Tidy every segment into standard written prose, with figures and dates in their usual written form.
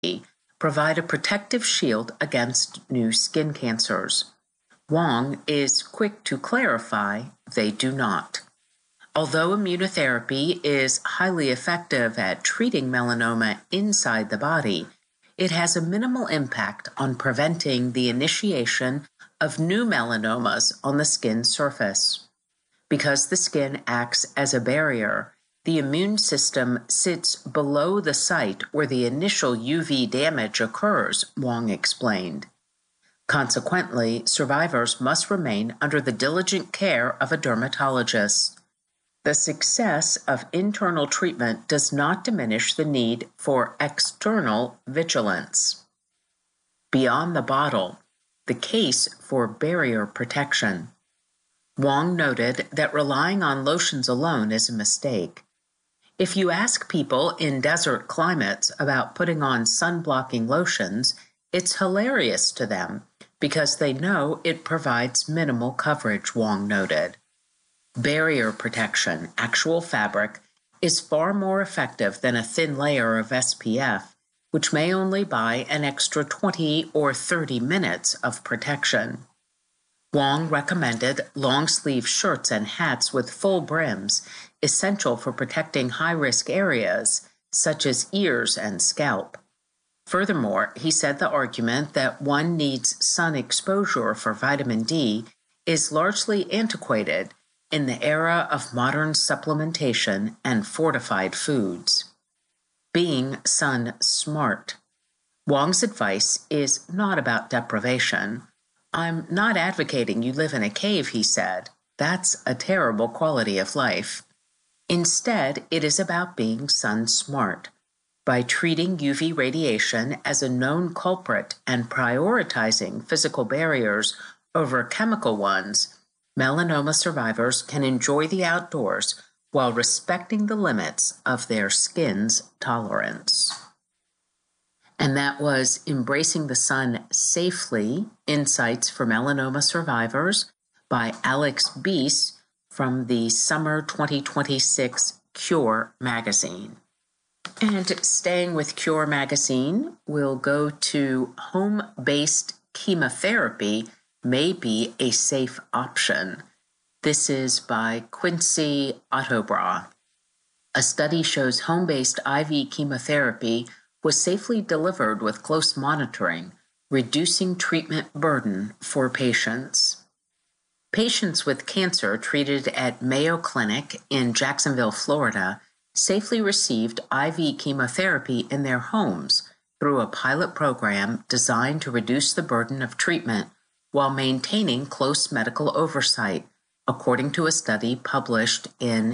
provide a protective shield against new skin cancers. Wang is quick to clarify they do not. Although immunotherapy is highly effective at treating melanoma inside the body, it has a minimal impact on preventing the initiation of new melanomas on the skin surface. Because the skin acts as a barrier, the immune system sits below the site where the initial UV damage occurs, Wang explained. Consequently, survivors must remain under the diligent care of a dermatologist. The success of internal treatment does not diminish the need for external vigilance. Beyond the bottle, the case for barrier protection. Wang noted that relying on lotions alone is a mistake. If you ask people in desert climates about putting on sun-blocking lotions, it's hilarious to them because they know it provides minimal coverage, Wang noted. Barrier protection, actual fabric, is far more effective than a thin layer of SPF, which may only buy an extra 20 or 30 minutes of protection. Wang recommended long-sleeve shirts and hats with full brims, essential for protecting high-risk areas, such as ears and scalp. Furthermore, he said the argument that one needs sun exposure for vitamin D is largely antiquated in the era of modern supplementation and fortified foods. Being sun smart. Wang's advice is not about deprivation. I'm not advocating you live in a cave, he said. That's a terrible quality of life. Instead, it is about being sun smart. By treating UV radiation as a known culprit and prioritizing physical barriers over chemical ones, melanoma survivors can enjoy the outdoors while respecting the limits of their skin's tolerance. And that was Embracing the Sun Safely, Insights for Melanoma Survivors by Alex Bies from the Summer 2026 Cure magazine. And staying with Cure magazine, we'll go to Home-Based Chemotherapy May Be a Safe Option. This is by Quincy Ottobra. A study shows home-based IV chemotherapy was safely delivered with close monitoring, reducing treatment burden for patients. Patients with cancer treated at Mayo Clinic in Jacksonville, Florida, safely received IV chemotherapy in their homes through a pilot program designed to reduce the burden of treatment while maintaining close medical oversight, according to a study published in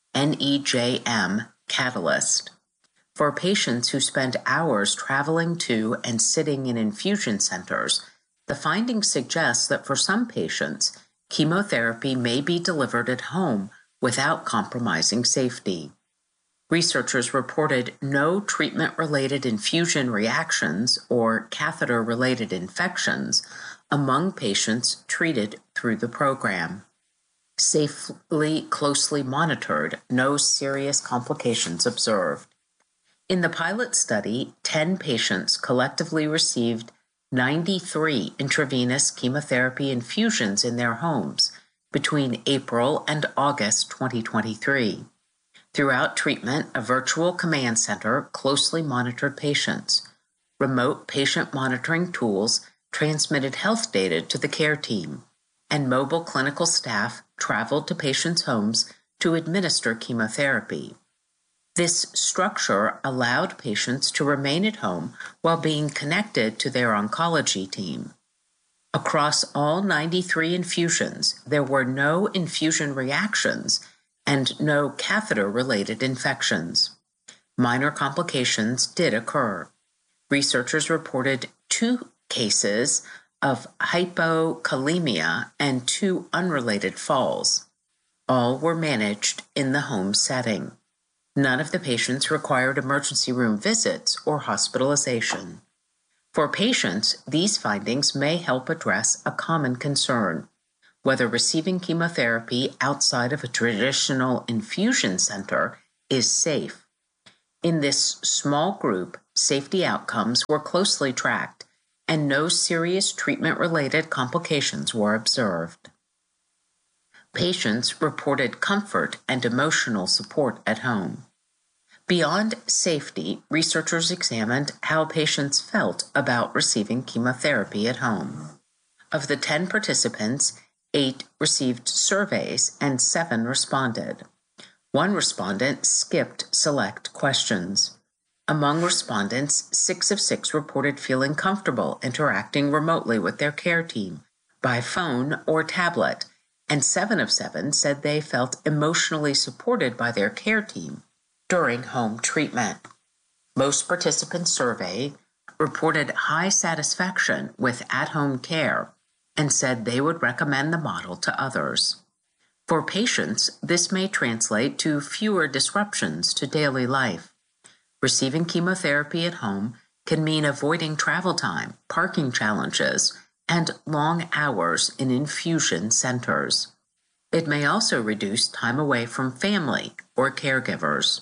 NEJM Catalyst. For patients who spend hours traveling to and sitting in infusion centers, the findings suggest that for some patients, chemotherapy may be delivered at home without compromising safety. Researchers reported no treatment-related infusion reactions or catheter-related infections among patients treated through the program. Safely, closely monitored, no serious complications observed. In the pilot study, 10 patients collectively received 93 intravenous chemotherapy infusions in their homes between April and August 2023. Throughout treatment, a virtual command center closely monitored patients. Remote patient monitoring tools transmitted health data to the care team, and mobile clinical staff traveled to patients' homes to administer chemotherapy. This structure allowed patients to remain at home while being connected to their oncology team. Across all 93 infusions, there were no infusion reactions and no catheter-related infections. Minor complications did occur. Researchers reported 2 cases of hypokalemia and 2 unrelated falls. All were managed in the home setting. None of the patients required emergency room visits or hospitalization. For patients, these findings may help address a common concern: whether receiving chemotherapy outside of a traditional infusion center is safe. In this small group, safety outcomes were closely tracked, and no serious treatment-related complications were observed. Patients reported comfort and emotional support at home. Beyond safety, researchers examined how patients felt about receiving chemotherapy at home. Of the 10 participants, 8 received surveys and 7 responded. 1 respondent skipped select questions. Among respondents, 6 of 6 reported feeling comfortable interacting remotely with their care team by phone or tablet, and 7 of 7 said they felt emotionally supported by their care team during home treatment. Most participants surveyed reported high satisfaction with at-home care and said they would recommend the model to others. For patients, this may translate to fewer disruptions to daily life. Receiving chemotherapy at home can mean avoiding travel time, parking challenges, and long hours in infusion centers. It may also reduce time away from family or caregivers.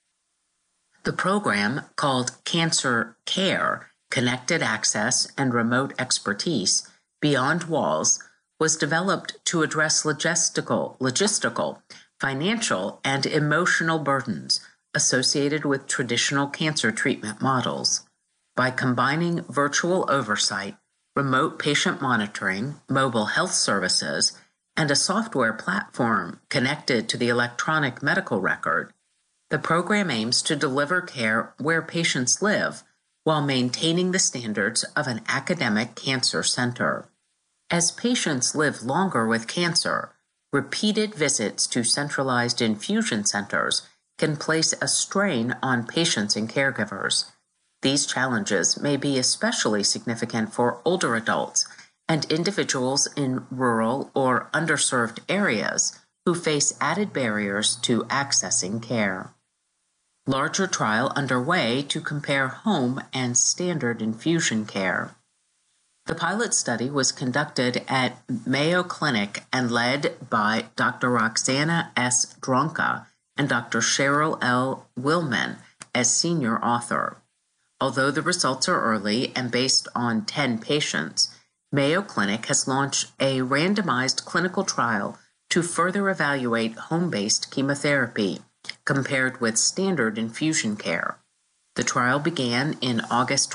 The program, called Cancer Care, Connected Access and Remote Expertise, Beyond Walls, was developed to address logistical, financial, and emotional burdens associated with traditional cancer treatment models. By combining virtual oversight, remote patient monitoring, mobile health services, and a software platform connected to the electronic medical record, the program aims to deliver care where patients live while maintaining the standards of an academic cancer center. As patients live longer with cancer, repeated visits to centralized infusion centers can place a strain on patients and caregivers. These challenges may be especially significant for older adults and individuals in rural or underserved areas who face added barriers to accessing care. Larger trial underway to compare home and standard infusion care. The pilot study was conducted at Mayo Clinic and led by Dr. Roxana S. Dronka and Dr. Cheryl L. Willman as senior author. Although the results are early and based on 10 patients, Mayo Clinic has launched a randomized clinical trial to further evaluate home-based chemotherapy compared with standard infusion care. The trial began in August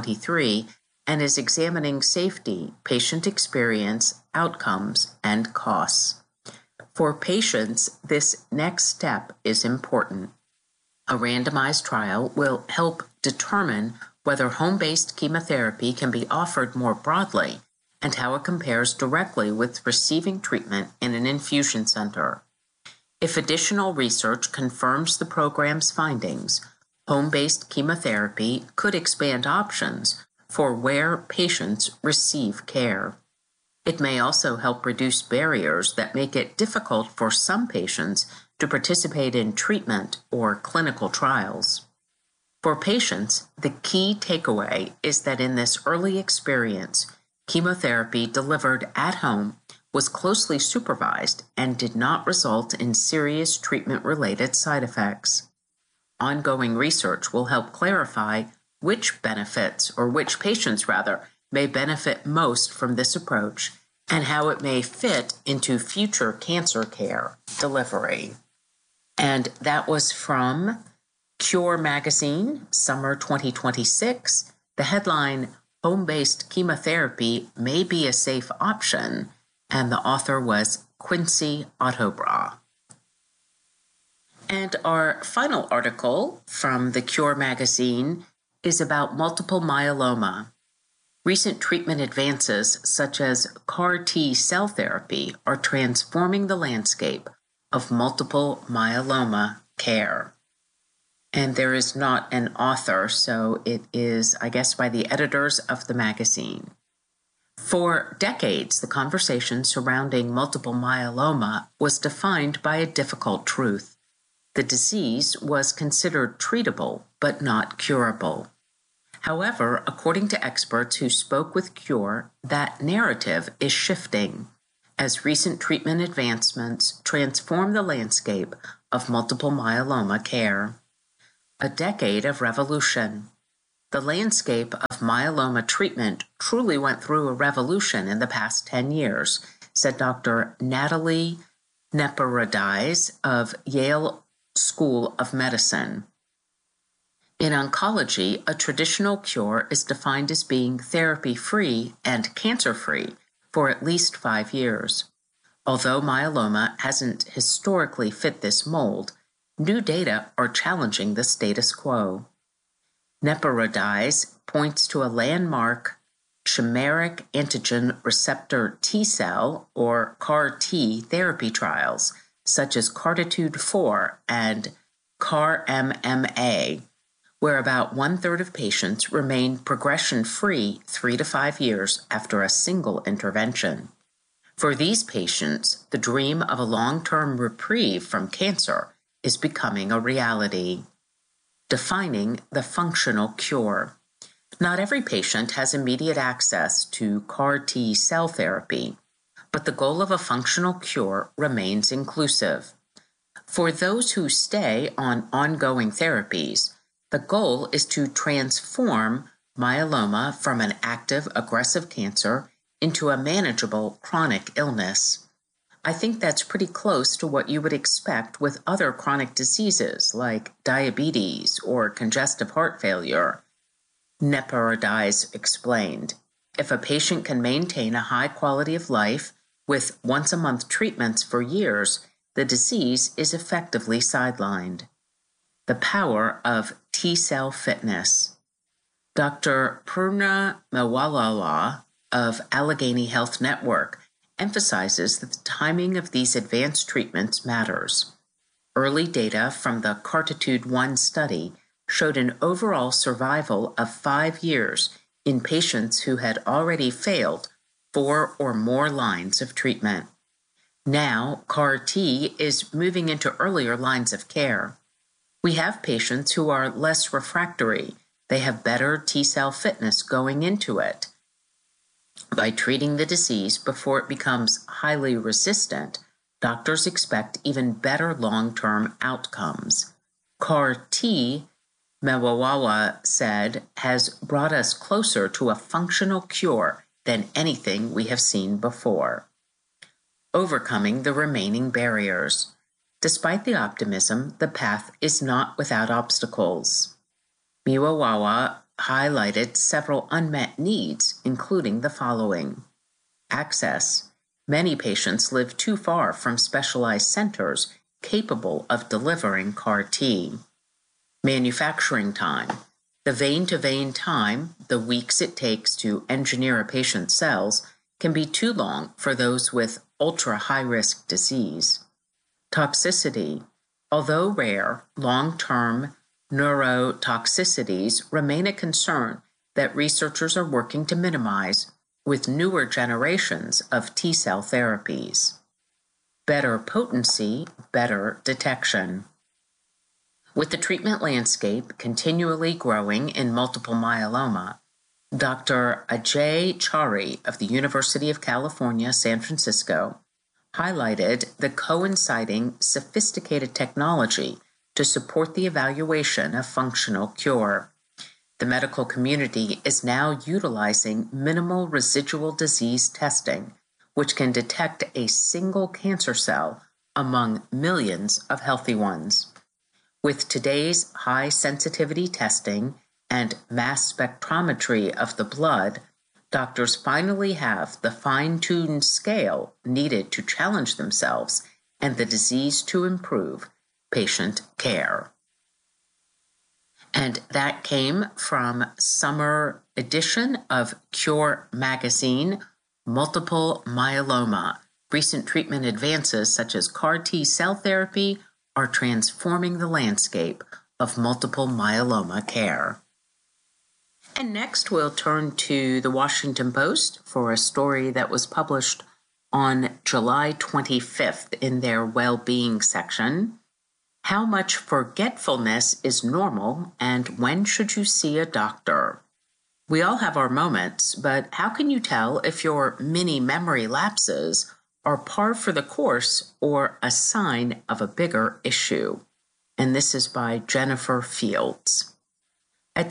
2023 and is examining safety, patient experience, outcomes, and costs. For patients, this next step is important. A randomized trial will help determine whether home-based chemotherapy can be offered more broadly and how it compares directly with receiving treatment in an infusion center. If additional research confirms the program's findings, home-based chemotherapy could expand options for where patients receive care. It may also help reduce barriers that make it difficult for some patients to participate in treatment or clinical trials. For patients, the key takeaway is that in this early experience, chemotherapy delivered at home was closely supervised and did not result in serious treatment-related side effects. Ongoing research will help clarify which patients may benefit most from this approach and how it may fit into future cancer care delivery. And that was from Cure Magazine, Summer 2026. The headline, Home-Based Chemotherapy May Be a Safe Option, and the author was Quincy Autobra. And our final article from the Cure Magazine is about multiple myeloma. Recent treatment advances, such as CAR T cell therapy, are transforming the landscape of multiple myeloma care. And there is not an author, so it is, I guess, by the editors of the magazine. For decades, the conversation surrounding multiple myeloma was defined by a difficult truth. The disease was considered treatable, but not curable. However, according to experts who spoke with Cure, that narrative is shifting as recent treatment advancements transform the landscape of multiple myeloma care. A decade of revolution. The landscape of myeloma treatment truly went through a revolution in the past 10 years, said Dr. Natalie Neperodise of Yale School of Medicine. In oncology, a traditional cure is defined as being therapy-free and cancer-free for at least 5 years. Although myeloma hasn't historically fit this mold, new data are challenging the status quo. Neperodise points to a landmark chimeric antigen receptor T-cell or CAR-T therapy trials, such as CARTITUDE-4 and CAR-MMA, where about 1/3 of patients remain progression-free 3 to 5 years after a single intervention. For these patients, the dream of a long-term reprieve from cancer is becoming a reality. Defining the functional cure. Not every patient has immediate access to CAR-T cell therapy, but the goal of a functional cure remains inclusive. For those who stay on ongoing therapies, the goal is to transform myeloma from an active, aggressive cancer into a manageable chronic illness. I think that's pretty close to what you would expect with other chronic diseases like diabetes or congestive heart failure, Neperodise explained. If a patient can maintain a high quality of life with once-a-month treatments for years, the disease is effectively sidelined. The power of T-cell fitness. Dr. Purna Mewawala of Allegheny Health Network emphasizes that the timing of these advanced treatments matters. Early data from the CARTITUDE-1 study showed an overall survival of 5 years in patients who had already failed 4 or more lines of treatment. Now, CAR-T is moving into earlier lines of care. We have patients who are less refractory. They have better T-cell fitness going into it. By treating the disease before it becomes highly resistant, doctors expect even better long-term outcomes. CAR-T, Mewawawa said, has brought us closer to a functional cure than anything we have seen before. Overcoming the remaining barriers. Despite the optimism, the path is not without obstacles. Mewawawa highlighted several unmet needs, including the following. Access. Many patients live too far from specialized centers capable of delivering CAR-T. Manufacturing time. The vein-to-vein time, the weeks it takes to engineer a patient's cells, can be too long for those with ultra-high-risk disease. Toxicity. Although rare, long-term neurotoxicities remain a concern that researchers are working to minimize with newer generations of T-cell therapies. Better potency, better detection. With the treatment landscape continually growing in multiple myeloma, Dr. Ajay Chari of the University of California, San Francisco, highlighted the coinciding sophisticated technology to support the evaluation of functional cure. The medical community is now utilizing minimal residual disease testing, which can detect a single cancer cell among millions of healthy ones. With today's high sensitivity testing and mass spectrometry of the blood, doctors finally have the fine-tuned scale needed to challenge themselves and the disease to improve patient care. And that came from summer edition of Cure Magazine, Multiple Myeloma. Recent treatment advances such as CAR-T cell therapy are transforming the landscape of multiple myeloma care. And next we'll turn to the Washington Post for a story that was published on July 25th in their well-being section. How much forgetfulness is normal, and when should you see a doctor? We all have our moments, but how can you tell if your mini memory lapses are par for the course or a sign of a bigger issue? and this is by Jennifer Fields. At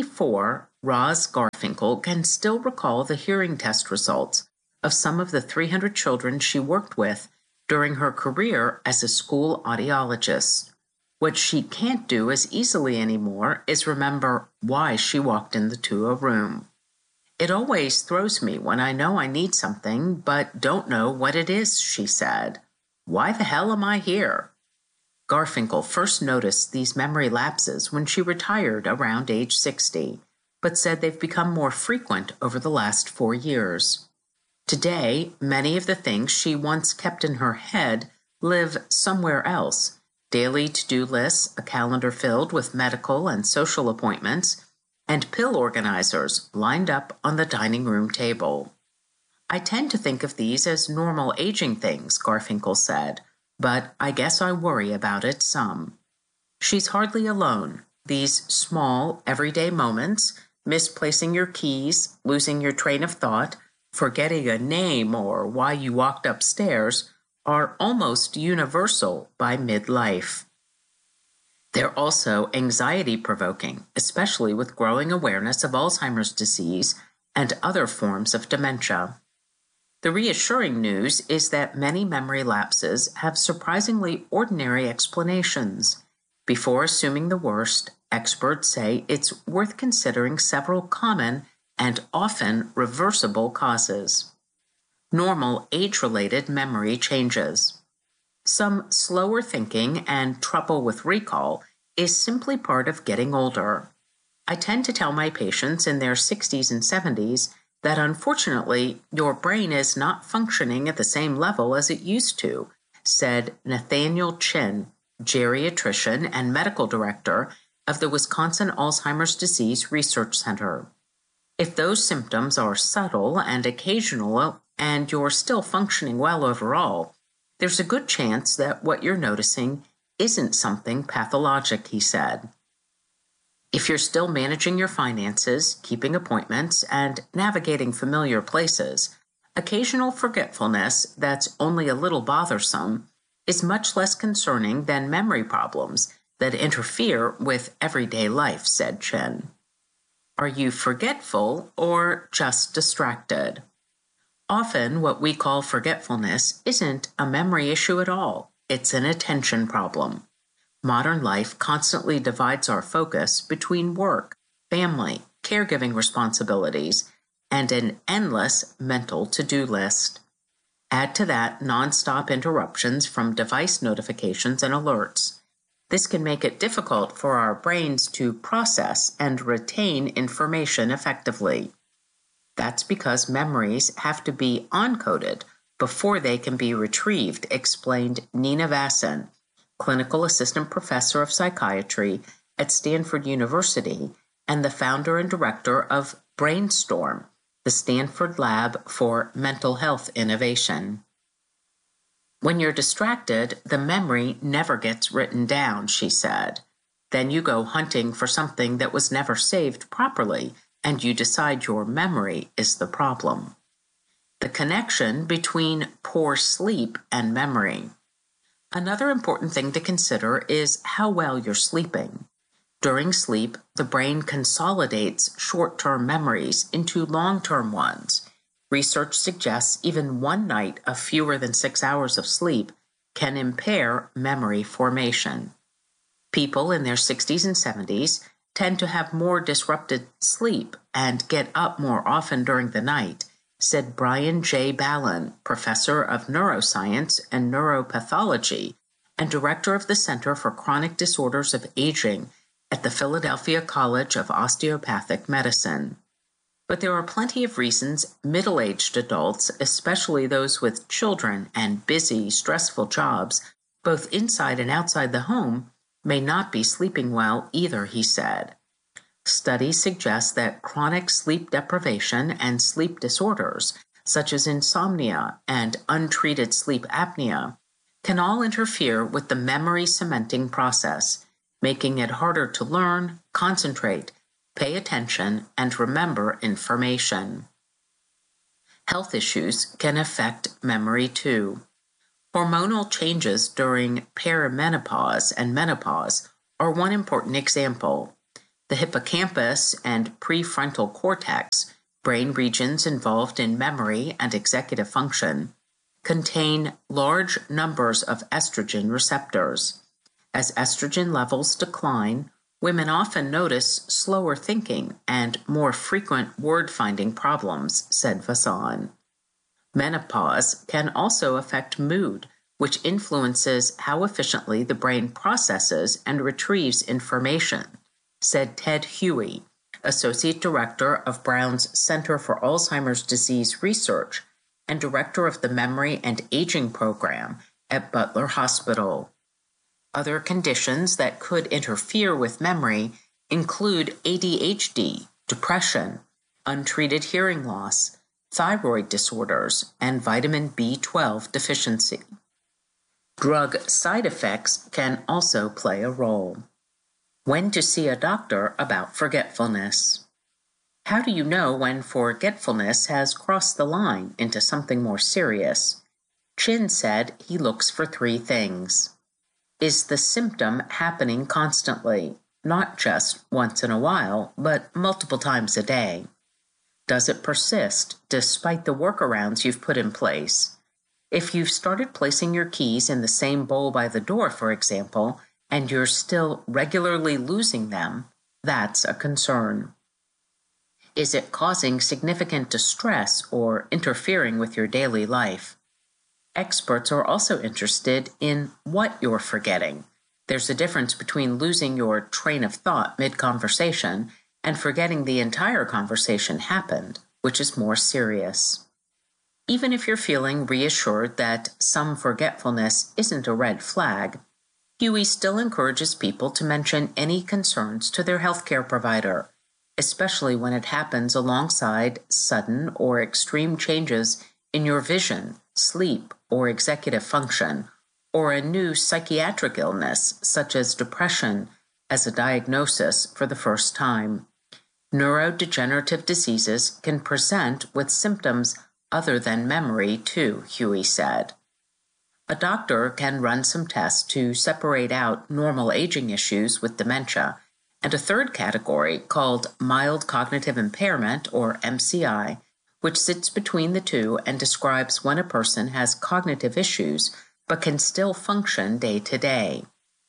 74, Roz Garfinkel can still recall the hearing test results of some of the 300 children she worked with during her career as a school audiologist. What she can't do as easily anymore is remember why she walked into a room. It always throws me when I know I need something but don't know what it is, she said. Why the hell am I here? Garfinkel first noticed these memory lapses when she retired around age 60, but said they've become more frequent over the last 4 years. Today, many of the things she once kept in her head live somewhere else. Daily to-do lists, a calendar filled with medical and social appointments, and pill organizers lined up on the dining room table. I tend to think of these as normal aging things, Garfinkel said, but I guess I worry about it some. She's hardly alone. These small, everyday moments, misplacing your keys, losing your train of thought, forgetting a name or why you walked upstairs, are almost universal by midlife. They're also anxiety-provoking, especially with growing awareness of Alzheimer's disease and other forms of dementia. The reassuring news is that many memory lapses have surprisingly ordinary explanations. Before assuming the worst, experts say it's worth considering several common and often reversible causes. Normal age-related memory changes. Some slower thinking and trouble with recall is simply part of getting older. I tend to tell my patients in their 60s and 70s that unfortunately your brain is not functioning at the same level as it used to, said Nathaniel Chin, geriatrician and medical director of the Wisconsin Alzheimer's Disease Research Center. If those symptoms are subtle and occasional and you're still functioning well overall, there's a good chance that what you're noticing isn't something pathologic, he said. If you're still managing your finances, keeping appointments, and navigating familiar places, occasional forgetfulness that's only a little bothersome is much less concerning than memory problems that interfere with everyday life, said Chen. Are you forgetful or just distracted? Often, what we call forgetfulness isn't a memory issue at all. It's an attention problem. Modern life constantly divides our focus between work, family, caregiving responsibilities, and an endless mental to-do list. Add to that nonstop interruptions from device notifications and alerts. This can make it difficult for our brains to process and retain information effectively. That's because memories have to be encoded before they can be retrieved, explained Nina Vasson, clinical assistant professor of psychiatry at Stanford University and the founder and director of Brainstorm, the Stanford Lab for Mental Health Innovation. When you're distracted, the memory never gets written down, she said. Then you go hunting for something that was never saved properly, and you decide your memory is the problem. The connection between poor sleep and memory. Another important thing to consider is how well you're sleeping. During sleep, the brain consolidates short-term memories into long-term ones. Research suggests even one night of fewer than 6 hours of sleep can impair memory formation. People in their 60s and 70s tend to have more disrupted sleep and get up more often during the night, said Brian J. Ballin, professor of neuroscience and neuropathology and director of the Center for Chronic Disorders of Aging at the Philadelphia College of Osteopathic Medicine. But there are plenty of reasons middle-aged adults, especially those with children and busy, stressful jobs, both inside and outside the home, may not be sleeping well either, he said. Studies suggest that chronic sleep deprivation and sleep disorders, such as insomnia and untreated sleep apnea, can all interfere with the memory cementing process, making it harder to learn, concentrate, pay attention, and remember information. Health issues can affect memory too. Hormonal changes during perimenopause and menopause are one important example. The hippocampus and prefrontal cortex, brain regions involved in memory and executive function, contain large numbers of estrogen receptors. As estrogen levels decline, women often notice slower thinking and more frequent word-finding problems, said Vassan. Menopause can also affect mood, which influences how efficiently the brain processes and retrieves information, said Ted Huey, Associate Director of Brown's Center for Alzheimer's Disease Research and Director of the Memory and Aging Program at Butler Hospital. Other conditions that could interfere with memory include ADHD, depression, untreated hearing loss, thyroid disorders, and vitamin B12 deficiency. Drug side effects can also play a role. When to see a doctor about forgetfulness. How do you know when forgetfulness has crossed the line into something more serious? Chin said he looks for 3 things. Is the symptom happening constantly, not just once in a while, but multiple times a day? Does it persist despite the workarounds you've put in place? If you've started placing your keys in the same bowl by the door, for example, and you're still regularly losing them, that's a concern. Is it causing significant distress or interfering with your daily life? Experts are also interested in what you're forgetting. There's a difference between losing your train of thought mid-conversation and forgetting the entire conversation happened, which is more serious. Even if you're feeling reassured that some forgetfulness isn't a red flag, Huey still encourages people to mention any concerns to their healthcare provider, especially when it happens alongside sudden or extreme changes in your vision, sleep, or executive function, or a new psychiatric illness such as depression as a diagnosis for the first time. Neurodegenerative diseases can present with symptoms other than memory, too, Huey said. A doctor can run some tests to separate out normal aging issues with dementia, and a third category called mild cognitive impairment, or MCI, which sits between the two and describes when a person has cognitive issues but can still function day to day.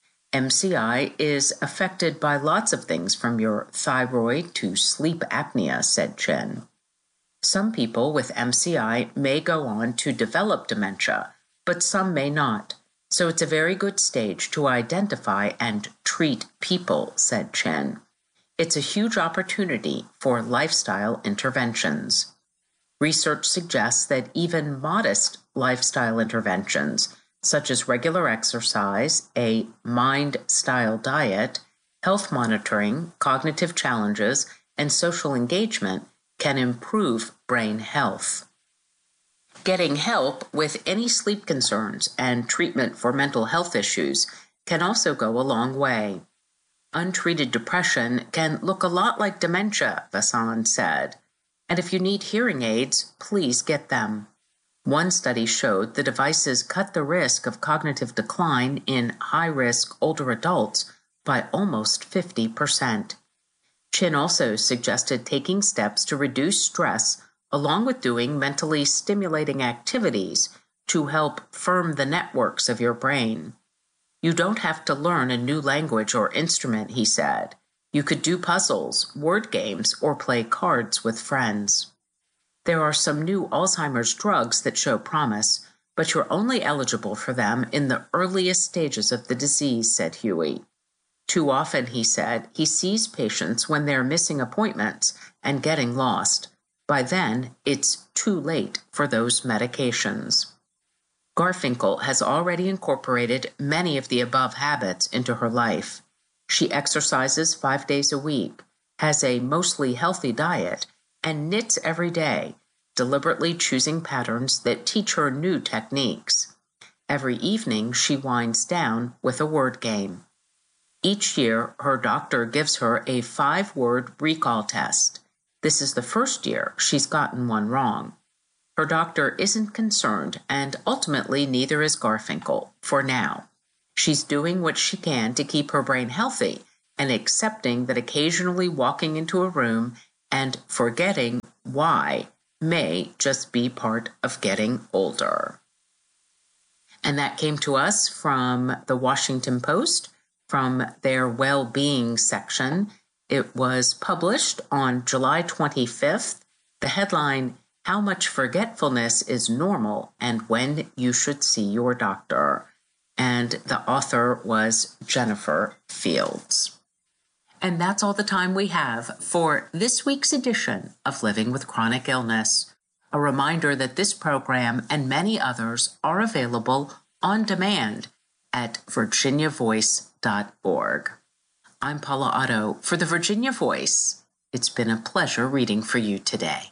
MCI is affected by lots of things from your thyroid to sleep apnea, said Chen. Some people with MCI may go on to develop dementia, but some may not, so it's a very good stage to identify and treat people, said Chen. It's a huge opportunity for lifestyle interventions. Research suggests that even modest lifestyle interventions, such as regular exercise, a mind-style diet, health monitoring, cognitive challenges, and social engagement, can improve brain health. Getting help with any sleep concerns and treatment for mental health issues can also go a long way. Untreated depression can look a lot like dementia, Vassan said, and if you need hearing aids, please get them. One study showed the devices cut the risk of cognitive decline in high-risk older adults by almost 50%. Chin also suggested taking steps to reduce stress along with doing mentally stimulating activities to help firm the networks of your brain. You don't have to learn a new language or instrument, he said. You could do puzzles, word games, or play cards with friends. There are some new Alzheimer's drugs that show promise, but you're only eligible for them in the earliest stages of the disease, said Huey. Too often, he said, he sees patients when they're missing appointments and getting lost. By then, it's too late for those medications. Garfinkel has already incorporated many of the above habits into her life. She exercises 5 days a week, has a mostly healthy diet, and knits every day, deliberately choosing patterns that teach her new techniques. Every evening, she winds down with a word game. Each year, her doctor gives her a 5-word recall test. This is the first year she's gotten one wrong. Her doctor isn't concerned, and ultimately neither is Garfinkel, for now. She's doing what she can to keep her brain healthy and accepting that occasionally walking into a room and forgetting why may just be part of getting older. And that came to us from the Washington Post, from their well-being section. It was published on July 25th. The headline, "How Much Forgetfulness is Normal and When You Should See Your Doctor." And the author was Jennifer Fields. And that's all the time we have for this week's edition of Living with Chronic Illness. A reminder that this program and many others are available on demand at virginiavoice.org. I'm Paula Otto for the Virginia Voice. It's been a pleasure reading for you today.